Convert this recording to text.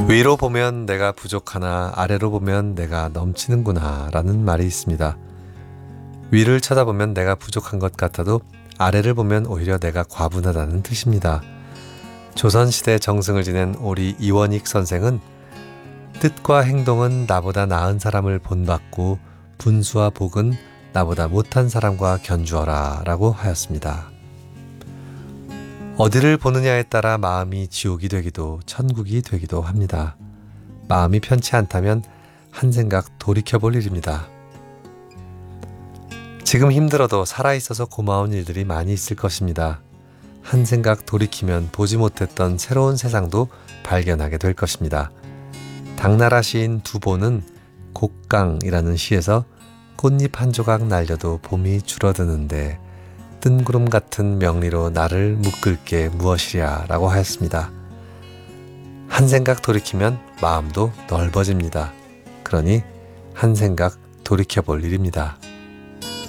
위로 보면 내가 부족하나 아래로 보면 내가 넘치는구나 라는 말이 있습니다. 위를 쳐다보면 내가 부족한 것 같아도 아래를 보면 오히려 내가 과분하다는 뜻입니다. 조선시대 정승을 지낸 오리 이원익 선생은 뜻과 행동은 나보다 나은 사람을 본받고 분수와 복은 나보다 못한 사람과 견주어라 라고 하였습니다. 어디를 보느냐에 따라 마음이 지옥이 되기도 천국이 되기도 합니다. 마음이 편치 않다면 한 생각 돌이켜볼 일입니다. 지금 힘들어도 살아있어서 고마운 일들이 많이 있을 것입니다. 한 생각 돌이키면 보지 못했던 새로운 세상도 발견하게 될 것입니다. 당나라 시인 두보는 곡강이라는 시에서 꽃잎 한 조각 날려도 봄이 줄어드는데 뜬구름 같은 명리로 나를 묶을 게 무엇이랴 라고 하였습니다. 한 생각 돌이키면 마음도 넓어집니다. 그러니 한 생각 돌이켜볼 일입니다.